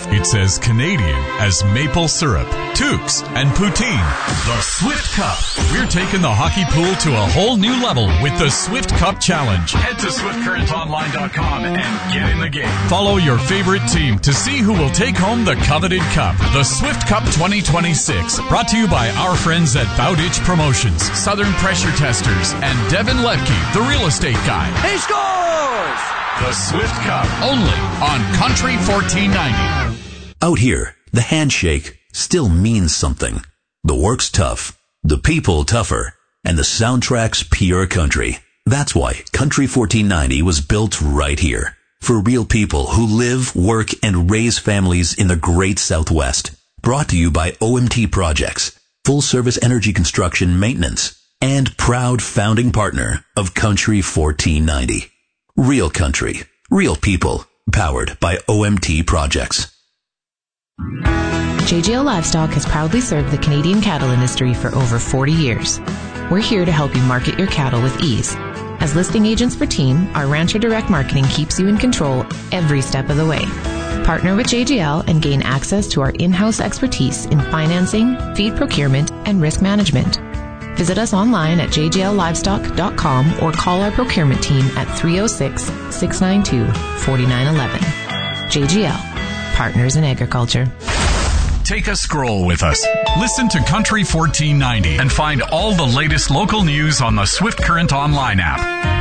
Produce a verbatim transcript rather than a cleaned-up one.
It's as Canadian as maple syrup, toques, and poutine. The Swift Cup. We're taking the hockey pool to a whole new level with the Swift Cup Challenge. Head to swift current online dot com and get in the game. Follow your favorite team to see who will take home the coveted cup. The Swift Cup twenty twenty-six. Brought to you by our friends at Bowditch Promotions, Southern Pressure Testers, and Devin Lepke, the real estate guy. He scores! The Swift Cup, only on Country fourteen ninety. Out here, the handshake still means something. The work's tough, the people tougher, and the soundtrack's pure country. That's why Country fourteen ninety was built right here. For real people who live, work, and raise families in the great Southwest. Brought to you by O M T Projects, full-service energy construction maintenance, and proud founding partner of Country fourteen ninety. Real country, real people, powered by O M T Projects. J J L Livestock has proudly served the Canadian cattle industry for over forty years. We're here to help you market your cattle with ease. As listing agents for Team, our Rancher Direct Marketing keeps you in control every step of the way. Partner with J J L and gain access to our in-house expertise in financing, feed procurement, and risk management. Visit us online at j j l livestock dot com or call our procurement team at three oh six, six nine two, four nine one one. J J L, Partners in Agriculture. Take a scroll with us. Listen to Country fourteen ninety and find all the latest local news on the Swift Current online app.